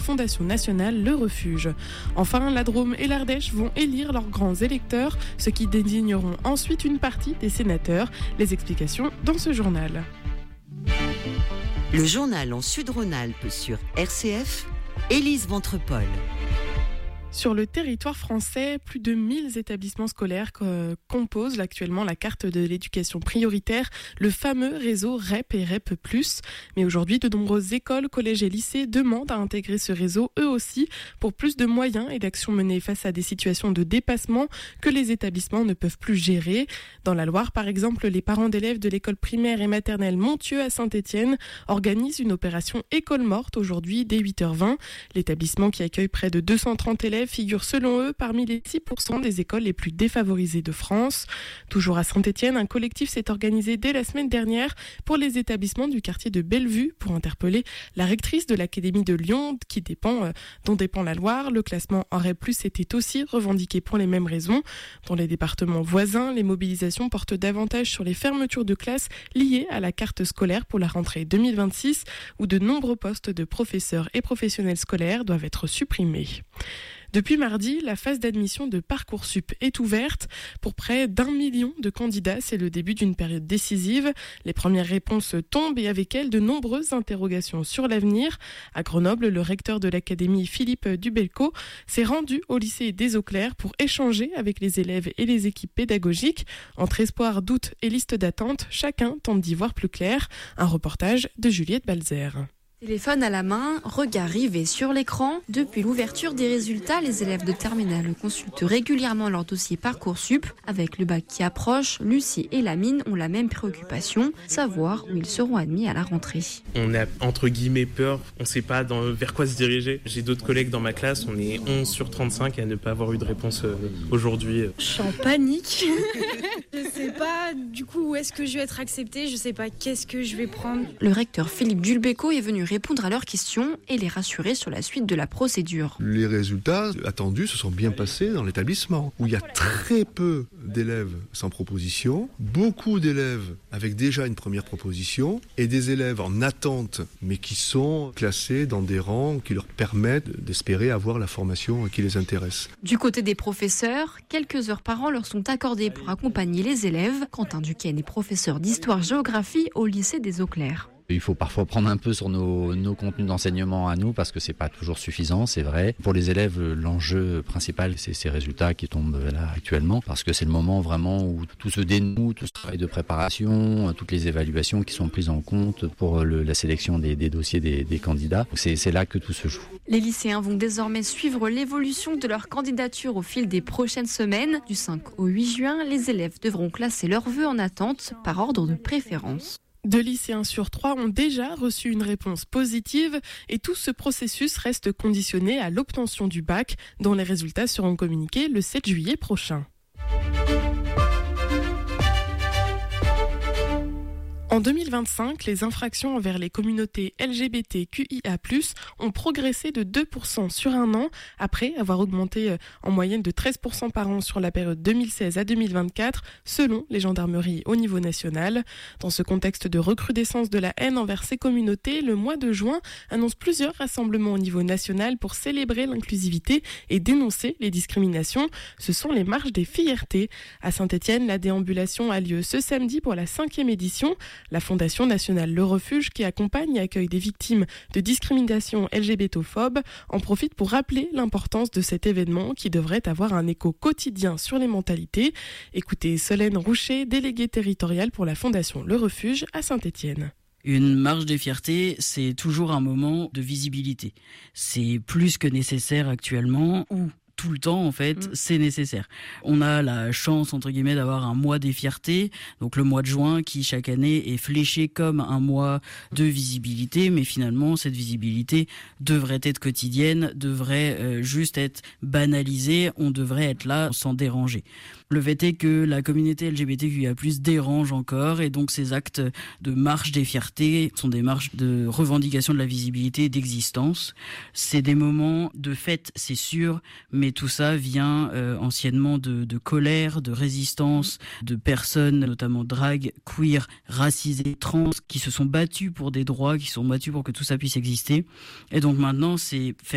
Fondation nationale Le Refuge. Enfin, la Drôme et l'Ardèche vont élire leurs grands électeurs, ceux qui désigneront ensuite une partie des sénateurs. Les explications dans ce journal. Le journal en Sud-Rhône-Alpes sur RCF, Élise Ventrepol. Sur le territoire français, plus de 1000 établissements scolaires composent actuellement la carte de l'éducation prioritaire, le fameux réseau REP et REP+. Mais aujourd'hui, de nombreuses écoles, collèges et lycées demandent à intégrer ce réseau eux aussi pour plus de moyens et d'actions menées face à des situations de dépassement que les établissements ne peuvent plus gérer. Dans la Loire, par exemple, les parents d'élèves de l'école primaire et maternelle Montieu à Saint-Étienne organisent une opération école morte aujourd'hui dès 8h20. L'établissement qui accueille près de 230 élèves figure selon eux parmi les 6% des écoles les plus défavorisées de France. Toujours à Saint-Étienne, un collectif s'est organisé dès la semaine dernière pour les établissements du quartier de Bellevue pour interpeller la rectrice de l'Académie de Lyon dont dépend la Loire. Le classement en REP+ était aussi revendiqué pour les mêmes raisons. Dans les départements voisins, les mobilisations portent davantage sur les fermetures de classes liées à la carte scolaire pour la rentrée 2026 où de nombreux postes de professeurs et professionnels scolaires doivent être supprimés. Depuis mardi, la phase d'admission de Parcoursup est ouverte. Pour près d'1 million de candidats, c'est le début d'une période décisive. Les premières réponses tombent et avec elles, de nombreuses interrogations sur l'avenir. À Grenoble, le recteur de l'académie, Philippe Dubelco, s'est rendu au lycée des Eaux-Claires pour échanger avec les élèves et les équipes pédagogiques. Entre espoir, doute et liste d'attente, chacun tente d'y voir plus clair. Un reportage de Juliette Balzer. Téléphone à la main, regard rivé sur l'écran. Depuis l'ouverture des résultats, les élèves de terminale consultent régulièrement leur dossier Parcoursup. Avec le bac qui approche, Lucie et Lamine ont la même préoccupation, savoir où ils seront admis à la rentrée. On a entre guillemets peur, on ne sait pas vers quoi se diriger. J'ai d'autres collègues dans ma classe, on est 11 sur 35 à ne pas avoir eu de réponse aujourd'hui. Je suis en panique. Je ne sais pas du coup où est-ce que je vais être acceptée, je ne sais pas qu'est-ce que je vais prendre. Le recteur Philippe Dubelco est venu répondre à leurs questions et les rassurer sur la suite de la procédure. Les résultats attendus se sont bien passés dans l'établissement, où il y a très peu d'élèves sans proposition, beaucoup d'élèves avec déjà une première proposition, et des élèves en attente, mais qui sont classés dans des rangs qui leur permettent d'espérer avoir la formation qui les intéresse. Du côté des professeurs, quelques heures par an leur sont accordées pour accompagner les élèves. Quentin Duquesne est professeur d'histoire-géographie au lycée des Eaux-Claires. Il faut parfois prendre un peu sur nos contenus d'enseignement à nous parce que c'est pas toujours suffisant, c'est vrai. Pour les élèves, l'enjeu principal, c'est ces résultats qui tombent là actuellement parce que c'est le moment vraiment où tout se dénoue, tout ce travail de préparation, toutes les évaluations qui sont prises en compte pour la sélection des dossiers des candidats. C'est là que tout se joue. Les lycéens vont désormais suivre l'évolution de leur candidature au fil des prochaines semaines. Du 5 au 8 juin, les élèves devront classer leurs vœux en attente par ordre de préférence. 2 lycéens sur 3 ont déjà reçu une réponse positive et tout ce processus reste conditionné à l'obtention du bac dont les résultats seront communiqués le 7 juillet prochain. En 2025, les infractions envers les communautés LGBTQIA+, ont progressé de 2% sur un an, après avoir augmenté en moyenne de 13% par an sur la période 2016 à 2024, selon les gendarmeries au niveau national. Dans ce contexte de recrudescence de la haine envers ces communautés, le mois de juin annonce plusieurs rassemblements au niveau national pour célébrer l'inclusivité et dénoncer les discriminations. Ce sont les marches des fiertés. À Saint-Étienne, la déambulation a lieu ce samedi pour la 5e édition. La Fondation nationale Le Refuge, qui accompagne et accueille des victimes de discrimination LGBT-phobes, en profite pour rappeler l'importance de cet événement qui devrait avoir un écho quotidien sur les mentalités. Écoutez Solène Roucher, déléguée territoriale pour la Fondation Le Refuge à Saint-Étienne. Une marche des fiertés, c'est toujours un moment de visibilité. C'est plus que nécessaire actuellement, ou tout le temps, en fait, c'est nécessaire. On a la chance, entre guillemets, d'avoir un mois des fiertés, donc le mois de juin, qui chaque année est fléché comme un mois de visibilité, mais finalement, cette visibilité devrait être quotidienne, devrait juste être banalisée, on devrait être là sans déranger. Le fait est que la communauté LGBTQIA+, dérange encore, et donc ces actes de marche des fiertés sont des marches de revendication de la visibilité et d'existence. C'est des moments de fête, c'est sûr, mais tout ça vient anciennement de colère, de résistance, de personnes, notamment drag, queer, racisées, trans, qui se sont battues pour des droits, qui se sont battues pour que tout ça puisse exister. Et donc maintenant, c'est faire